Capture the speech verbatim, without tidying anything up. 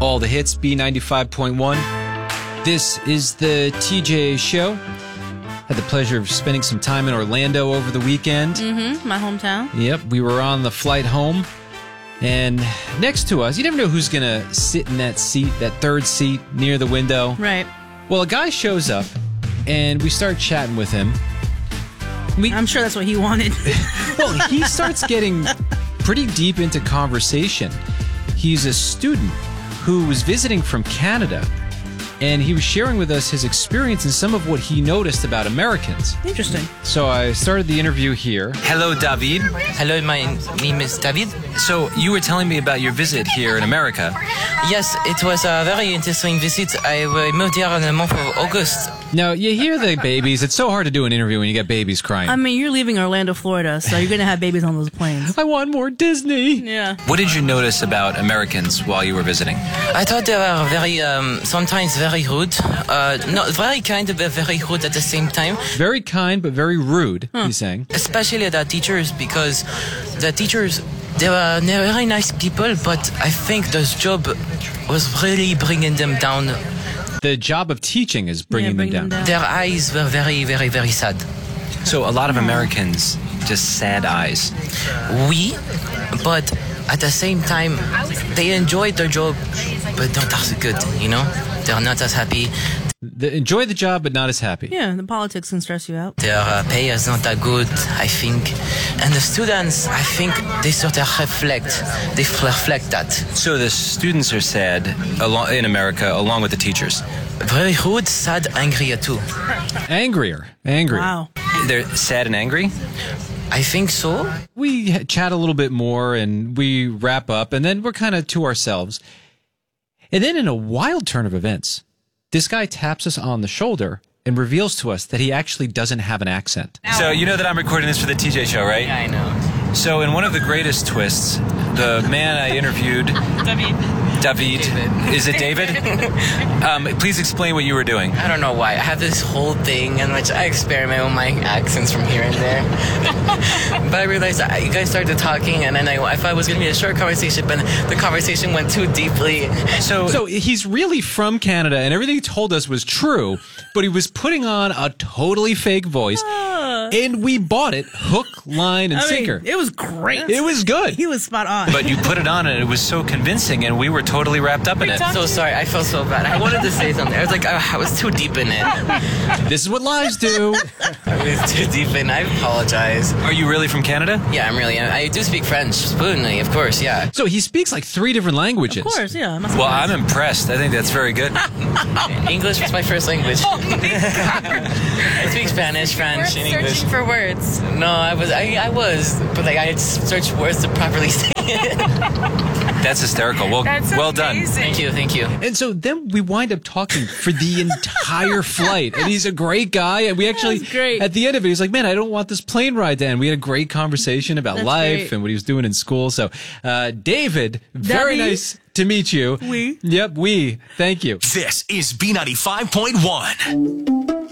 All the hits, B ninety-five point one. This is the T J Show. Had the pleasure of spending some time in Orlando over the weekend. Mm-hmm, my hometown. Yep, we were on the flight home. And next to us, you never know who's going to sit in that seat, that third seat near the window. Right. Well, a guy shows up, and we start chatting with him. We, I'm sure that's what he wanted. well, he starts getting pretty deep into conversation. He's a student who was visiting from Canada, and he was sharing with us his experience and some of what he noticed about Americans. Interesting. So I started the interview here. Hello, David. Hello, my name is David. So you were telling me about your visit here in America. Yes, it was a very interesting visit. I uh, moved here in the month of August. Now, you hear the babies. It's so hard to do an interview when you get babies crying. I mean, you're leaving Orlando, Florida, so you're going to have babies on those planes. I want more Disney. Yeah. What did you notice about Americans while you were visiting? I thought they were very, um, sometimes very rude. Uh, not very kind, but very rude at the same time. Very kind, but very rude, huh. He's saying. Especially the teachers, because the teachers, they were very nice people, but I think this job was really bringing them down. The job of teaching is bringing, yeah, bring them, down. them down. Their eyes were very, very, very sad. So a lot of Americans, just sad eyes. Oui, but at the same time, they enjoyed their job, but not as good, you know? They're not as happy. They enjoy the job, but not as happy. Yeah, the politics can stress you out. Their uh, pay is not that good, I think. And the students, I think they sort of reflect, they reflect that. So the students are sad along, in America, along with the teachers. Very rude, sad, angry too. Angrier. Angry. Wow. They're sad and angry? I think so. We chat a little bit more and we wrap up, and then we're kind of to ourselves. And then in a wild turn of events, this guy taps us on the shoulder and reveals to us that he actually doesn't have an accent. So you know that I'm recording this for the T J Show, right? Yeah, I know. So in one of the greatest twists, the man I interviewed... David. David. David. Is it David? um, please explain what you were doing. I don't know why. I have this whole thing in which I experiment with my accents from here and there. But I realized I, you guys started talking, and then I, I thought it was going to be a short conversation, but the conversation went too deeply. So, so he's really from Canada, and everything he told us was true, but he was putting on a totally fake voice, and we bought it hook, line, and I sinker. mean, it was great. It was good. He was spot on. But you put it on, and it was so convincing, and we were totally wrapped up in it. So sorry, I felt so bad. I wanted to say something. I was like, oh, I was too deep in it. This is what lies do. I was too deep in. I apologize. Are you really from Canada? Yeah, I'm really. I do speak French fluently, of course. Yeah. So he speaks like three different languages. Of course, yeah. Well, I'm impressed. I think that's very good. English was my first language. Oh my God. I speak Spanish, French, We're and English. searching for words. No, I was. I, I was, but like I had searched words to properly say it. That's hysterical. Well, That's well done. amazing. Thank you, thank you. And so then we wind up talking for the entire flight. And he's a great guy. And we actually, That's great. at the end of it, he's like, man, I don't want this plane ride to end. We had a great conversation about That's life great. and what he was doing in school. So, uh, David, very David? nice to meet you. We. Yep, we. Thank you. This is B ninety-five point one.